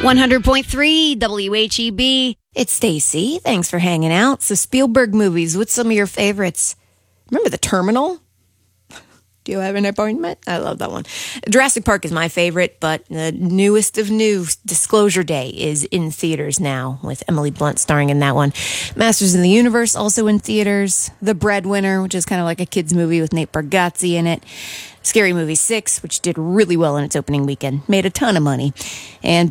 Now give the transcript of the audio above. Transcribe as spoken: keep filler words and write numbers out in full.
one hundred point three W H E B. It's Stacy. Thanks for hanging out. So Spielberg movies, what's some of your favorites? Remember The Terminal? Do you have an appointment? I love that one. Jurassic Park is my favorite, but the newest of new, Disclosure Day, is in theaters now with Emily Blunt starring in that one. Masters of the Universe also in theaters. The Breadwinner, which is kind of like a kids movie with Nate Bargatze in it. Scary Movie six, which did really well in its opening weekend. Made a ton of money. And